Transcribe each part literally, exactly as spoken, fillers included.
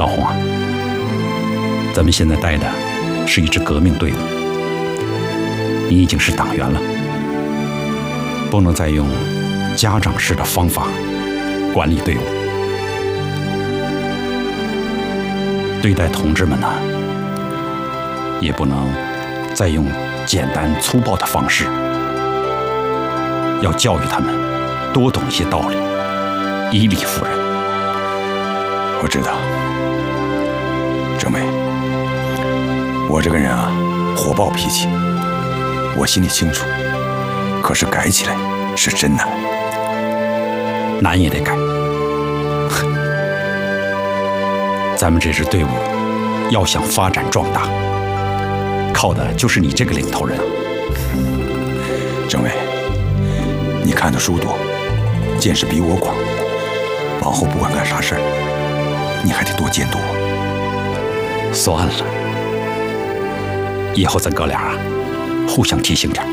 老洪啊，咱们现在带的是一支革命队伍，你已经是党员了，不能再用家长式的方法管理队伍。对待同志们呢，也不能再用简单粗暴的方式，要教育他们多懂一些道理，以理服人。 我知道，政委，我这个人啊，火爆脾气，我心里清楚。可是改起来是真难， 难也得改。咱们这支队伍要想发展壮大，靠的就是你这个领头人啊。 政委，你看的书多，见识比我广，往后不管干啥事儿，你还得多监督我。 算了，以后咱哥俩啊，互相提醒点。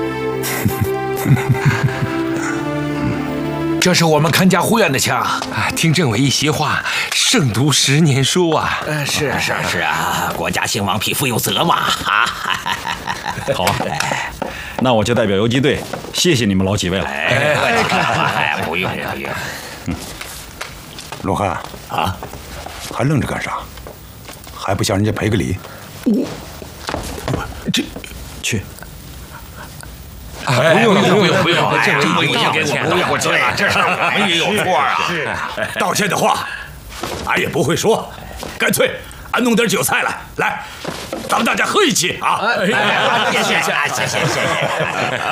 这是我们看家护院的枪啊！ 听政委一席话，胜读十年书啊！ 呃，是啊，是啊， 是啊，国家兴亡，匹夫有责嘛！啊， 好啊，那我就代表游击队谢谢你们老几位了。 哎，哎，不用不用。 嗯，罗汉啊， 还愣着干啥？还不向人家赔个礼？ 我这去。 哎，不用不用不用不用， 这不用给我不用我这这事我们也有错啊！ 道歉的话，俺也不会说，干脆俺弄点酒菜来，来，咱们大家喝一起啊！ 谢谢谢谢谢谢谢谢。